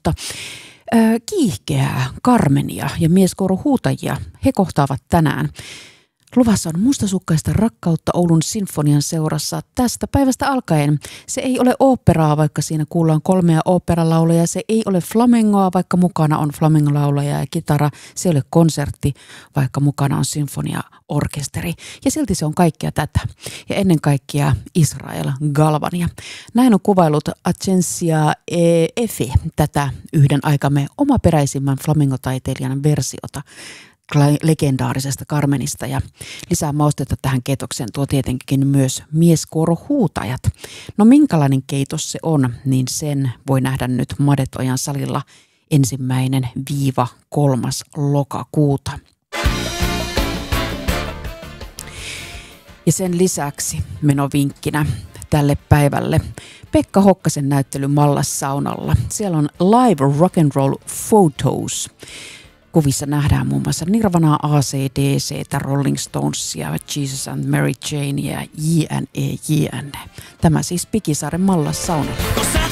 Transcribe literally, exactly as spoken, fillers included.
mutta äh, kiihkeää Carmenia ja mieskoorohuutajia he kohtaavat tänään. Luvassa on mustasukkaista rakkautta Oulun sinfonian seurassa tästä päivästä alkaen. Se ei ole oopperaa, vaikka siinä kuullaan kolmea oopperalaulajaa. Se ei ole flamengoa, vaikka mukana on flamengo-laulaja ja kitara. Se ei ole konsertti, vaikka mukana on sinfoniaorkesteri. Ja silti se on kaikkea tätä. Ja ennen kaikkea Israel Galvania. Näin on kuvailut Agencia Efe tätä yhden aikamme omaperäisimmän flamengotaiteilijan versiota legendaarisesta Carmenista, ja lisää maustetta tähän keitokseen tuo tietenkin myös mieskoorohuutajat. No minkälainen keitos se on, niin sen voi nähdä nyt Madetojan salilla ensimmäinen viiva kolmas lokakuuta. Ja sen lisäksi menovinkkinä tälle päivälle Pekka Hokkasen näyttely Mallassaunalla. Siellä on live rock and roll photos. Kuvissa nähdään muun muassa Nirvanaa, A C D C, Rolling Stonesia, Jesus and Mary Jane ja jne, jne. Tämä siis Pikisaaren Mallassaunalla.